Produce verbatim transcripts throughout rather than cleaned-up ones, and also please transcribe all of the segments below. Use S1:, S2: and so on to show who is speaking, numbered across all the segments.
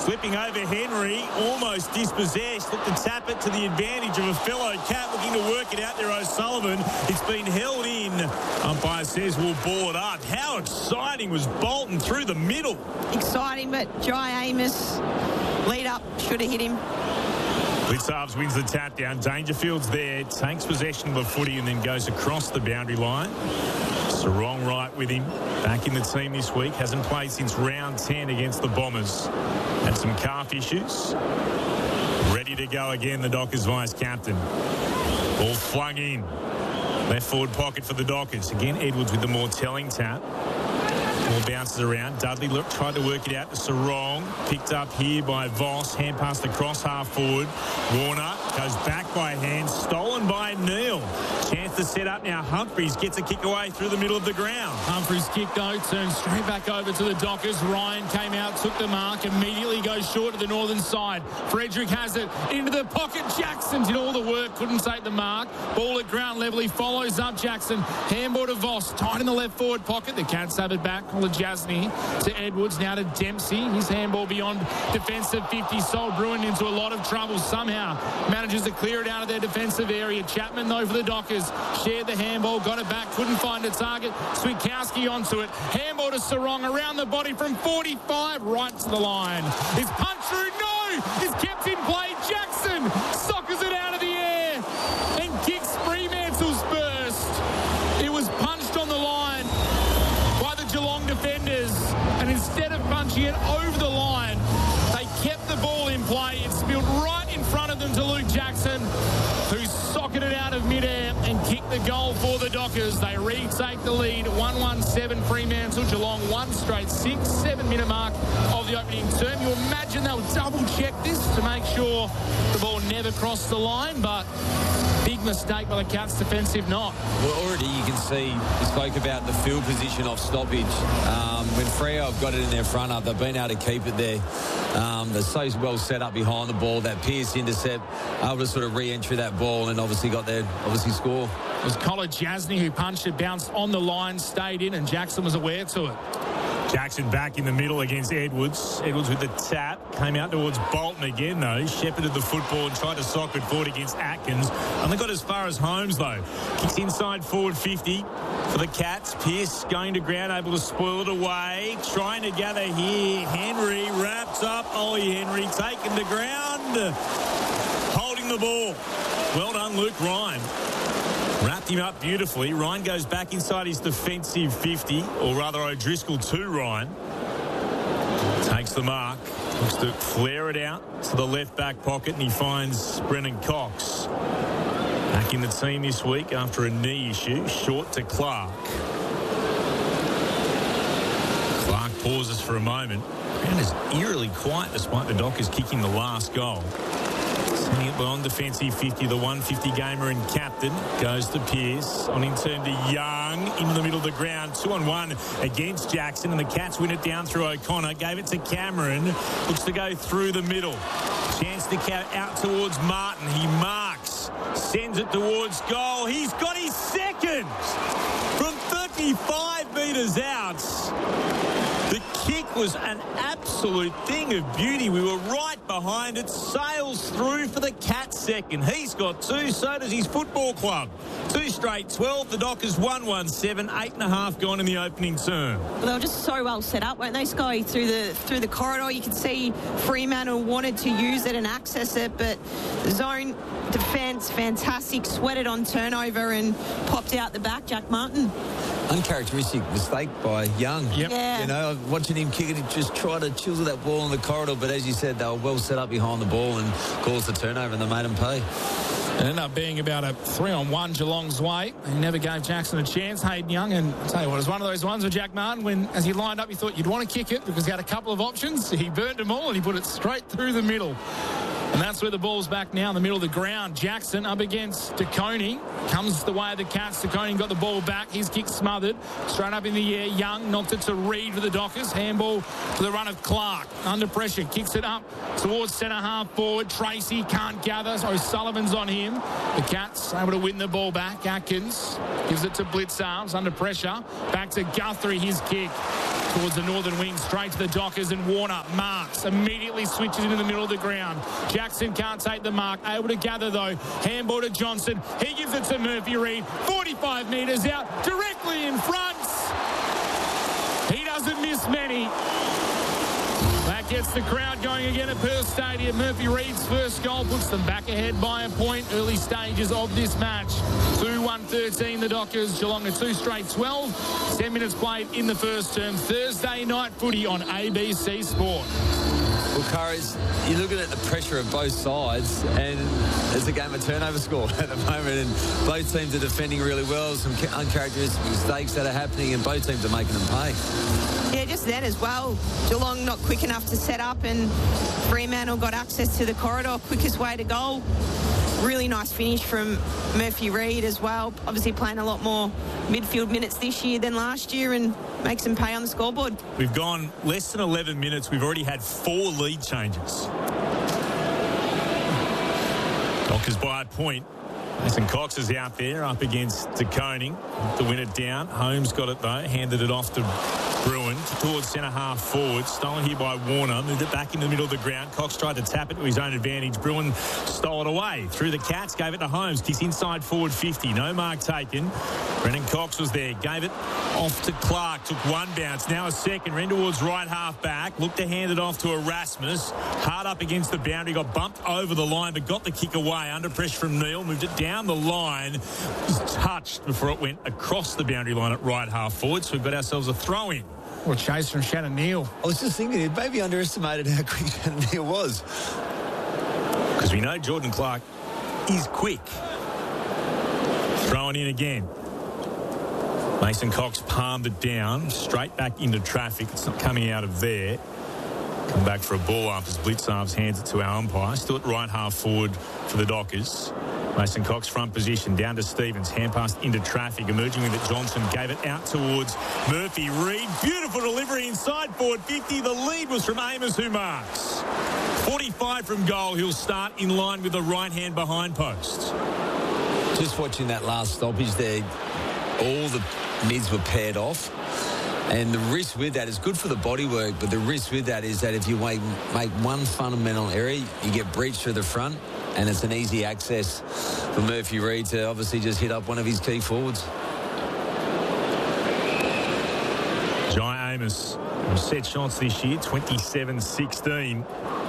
S1: Slipping over Henry, almost dispossessed. Looked to tap it to the advantage of a fellow Cat, looking to work it out there, O'Sullivan. It's been held in. Umpire says we'll ball it up. How exciting was Bolton through the middle?
S2: Exciting, but Jai Amos, lead up, should have hit him.
S1: Blitzarves wins the tap down. Dangerfield's there, takes possession of the footy and then goes across the boundary line. Sarong right with him. Back in the team this week. Hasn't played since round ten against the Bombers. Had some calf issues. Ready to go again, the Dockers vice-captain. Ball flung in. Left forward pocket for the Dockers. Again, Edwards with the more telling tap. Ball bounces around. Dudley look, tried to work it out to Sarong. Picked up here by Voss. Hand past the cross half forward. Warner goes back by hand. Stolen by Neal. Chance to set up now. Humphries gets a kick away through the middle of the ground.
S3: Humphries kick though, turns straight back over to the Dockers. Ryan came out, took the mark, immediately goes short to the northern side. Frederick has it into the pocket. Jackson did all the work, couldn't take the mark. Ball at ground level, he follows up Jackson. Handball to Voss, tight in the left forward pocket. The Cats have it back. Jasny to Edwards, now to Dempsey. His handball beyond defensive fifty. Sol Bruin into a lot of trouble. Somehow manages to clear it out of their defensive area. Chapman, though, for the Dockers. Shared the handball, got it back, couldn't find a target. Switkowski onto it. Handball to Sarong, around the body from forty-five, right to the line. Is punch through? No! Is kept in play. Jackson soccers it out of the air and kicks Fremantle's burst. It was punched on the line by the Geelong defenders, and instead of punching it over the line, they kept the ball in play. It spilled right in front of them to Luke Jackson, who socketed it out of midair and kicked the goal for the Dockers. They retake the lead, one one seven Fremantle. Geelong one straight six, seven minute mark of the opening term. You imagine they'll double check this to make sure the ball never crossed the line, but big mistake by the Cats, defensive not.
S4: Well, already you can see, we spoke about the field position off stoppage. Um, when Freo have got it in their front up, they've been able to keep it there. Um, they're so well set up behind the ball. That Pearce intercept, able to sort of re-entry that ball and obviously got their, obviously score.
S3: It was Collar Jasny who punched it, bounced on the line, stayed in, and Jackson was aware to it.
S1: Jackson back in the middle against Edwards. Edwards with the tap. Came out towards Bolton again, though. Shepherded the football and tried to sock it forward against Atkins. Only got as far as Holmes, though. Kicks inside forward fifty for the Cats. Pearce going to ground, able to spoil it away. Trying to gather here. Henry wraps up. Ollie Henry taken to ground. Holding the ball. Well done, Luke Ryan. Wrapped him up beautifully. Ryan goes back inside his defensive fifty, or rather O'Driscoll to Ryan. Takes the mark. Looks to flare it out to the left back pocket, and he finds Brennan Cox. Back in the team this week after a knee issue. Short to Clark. Clark pauses for a moment. Ground is eerily quiet despite the Dockers kicking the last goal. Sending it beyond defensive fifty, the one fifty gamer and captain goes to Pearce. On in turn to Young, into the middle of the ground, two on one against Jackson, and the Cats win it down through O'Connor. Gave it to Cameron, looks to go through the middle. Chance to cat out towards Martin. He marks, sends it towards goal. He's got his second from thirty-five metres out. The kick was an absolute thing of beauty. We were right behind it. Sails through for the Cats second. He's got two, so does his football club. Two straight twelve. The Dockers one one seven. Eight and a half gone in the opening term.
S2: Well, they were just so well set up, weren't they, Sky? Through the through the corridor, you could see Fremantle wanted to use it and access it, but zone defence, fantastic. Sweated on turnover and popped out the back, Jack Martin.
S4: Uncharacteristic mistake by Young.
S3: Yep.
S2: Yeah.
S4: You know, watching him kick it, he just tried to chisel that ball in the corridor, but as you said, they were well set up behind the ball and caused the turnover, and they made him pay.
S3: It ended up being about a three-on-one Geelong's way. He never gave Jackson a chance, Hayden Young. And I'll tell you what, it was one of those ones with Jack Martin when, as he lined up, he thought you'd want to kick it because he had a couple of options. He burned them all and he put it straight through the middle. And that's where the ball's back now in the middle of the ground. Jackson up against DeConey. Comes the way of the Cats. DeConey got the ball back. His kick smothered. Straight up in the air. Young knocked it to Reid for the Dockers. Handball to the run of Clark. Under pressure. Kicks it up towards centre half forward. Tracy can't gather. So Sullivan's on him. The Cats able to win the ball back. Atkins gives it to Blitzarves under pressure. Back to Guthrie. His kick. towards the northern wing, straight to the Dockers, and Warner marks, immediately switches into the middle of the ground. Jackson can't take the mark, able to gather though. Handball to Johnson. He gives it to Murphy Reid. forty-five metres out, directly in front. He doesn't miss many. That gets the crowd going again at Perth Stadium. Murphy Reid's first goal puts them back ahead by a point. Early stages of this match. two one thirteen the Dockers. Geelong a two straight twelve. ten minutes played in the first term. Thursday night footy on A B C Sport.
S4: Well, Curries, you're looking at the pressure of both sides, and it's a game of turnover score at the moment, and both teams are defending really well. Some uncharacteristic mistakes that are happening, and both teams are making them pay.
S2: Yeah, just then as well. Geelong not quick enough to set up, and Fremantle got access to the corridor, quickest way to goal. Really nice finish from Murphy Reid as well. Obviously playing a lot more midfield minutes this year than last year, and makes him pay on the scoreboard.
S1: We've gone less than eleven minutes. We've already had four lead changes. Dockers by a point. Mason Cox is out there up against De Koning to win it down. Holmes got it though, handed it off to Bruin towards centre half forward. Stolen here by Warner. Moved it back in the middle of the ground. Cox tried to tap it to his own advantage. Bruin stole it away. Through the Cats, gave it to Holmes. Kicks inside forward fifty. No mark taken. Brennan Cox was there. Gave it off to Clark. Took one bounce. Now a second. Ran towards right half back. Looked to hand it off to Erasmus. Hard up against the boundary. Got bumped over the line but got the kick away. Under pressure from Neal. Moved it down the line. Was touched before it went across the boundary line at right half forward. So we've got ourselves a throw-in.
S3: Well, chase from Shannon Neal.
S4: I was just thinking, he'd maybe underestimated how quick Shannon Neal was.
S1: Because we know Jordan Clark is quick. Throwing in again. Mason Cox palmed it down, straight back into traffic. It's not coming out of there. Come back for a ball up as Blitzarves hands it to our umpire. Still at right half forward for the Dockers. Mason Cox front position, down to Stevens, hand passed into traffic, emerging with it Johnson, gave it out towards Murphy Reid. Beautiful delivery inside forward fifty. The lead was from Amos, who marks. forty-five from goal. He'll start in line with the right hand behind post.
S4: Just watching that last stoppage there, all the mids were paired off. And the risk with that is good for the bodywork, but the risk with that is that if you make, make one fundamental error, you get breached through the front, and it's an easy access for Murphy Reid to obviously just hit up one of his key forwards.
S1: Jai Amos set shots this year, twenty-seven sixteen.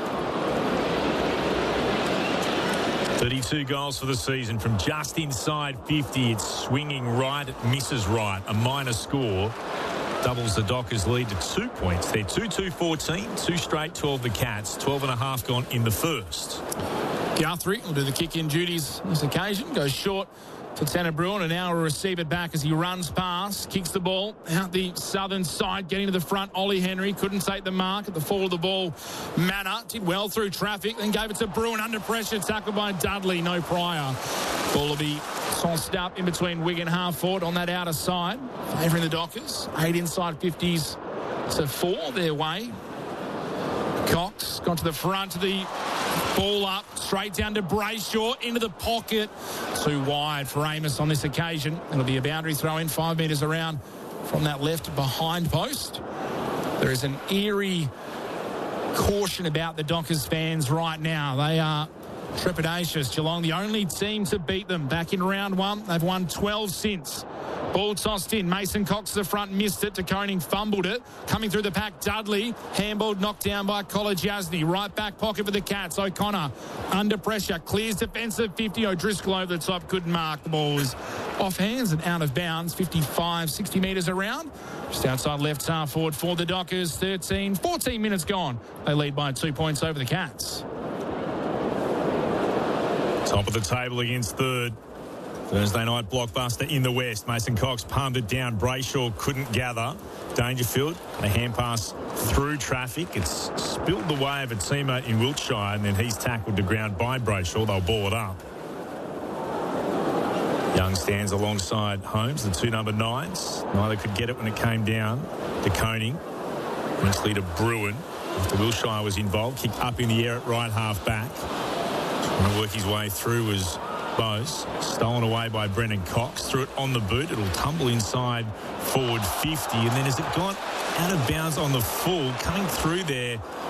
S1: thirty-two goals for the season from just inside fifty. It's swinging right, it misses right. A minor score doubles the Dockers' lead to two points. They're two two fourteen, two straight twelve the Cats, twelve and a half gone in the first.
S3: Guthrie will do the kick-in duties on this occasion. Goes short to Tanner Bruin, and now will receive it back as he runs past, kicks the ball out the southern side, getting to the front. Ollie Henry couldn't take the mark at the fall of the ball. Manor did well through traffic, then gave it to Bruin under pressure, tackled by Dudley, no prior. Ball will be tossed up in between Wigan half forward on that outer side, favouring the Dockers. Eight inside fifties to four their way. Cox gone to the front of the ball up, straight down to Brayshaw, into the pocket. Too wide for Amos on this occasion. It'll be a boundary throw in, five metres around from that left behind post. There is an eerie caution about the Dockers fans right now. They are trepidatious. Geelong, the only team to beat them back in round one. They've won twelve since. Ball tossed in. Mason Cox to the front, missed it. De Koning fumbled it. Coming through the pack, Dudley. Handball knocked down by Kolodjasny. Right back pocket for the Cats. O'Connor under pressure. Clears defensive fifty. O'Driscoll over the top. Couldn't mark. The ball was off hands and out of bounds. fifty-five, sixty metres around. Just outside left half forward for the Dockers. thirteen, fourteen minutes gone. They lead by two points over the Cats.
S1: Top of the table against third. Thursday night blockbuster in the West. Mason Cox palmed it down. Brayshaw couldn't gather. Dangerfield, a hand pass through traffic. It's spilled the way of a teammate in Wiltshire, and then he's tackled to ground by Brayshaw. They'll ball it up. Young stands alongside Holmes, the two number nines. Neither could get it when it came down to Koning. Eventually to Bruin. After Wiltshire was involved, kicked up in the air at right half back. Trying to work his way through was Bose, stolen away by Brendan Cox, threw it on the boot. It'll tumble inside forward fifty, and then as it got out of bounds on the full, coming through there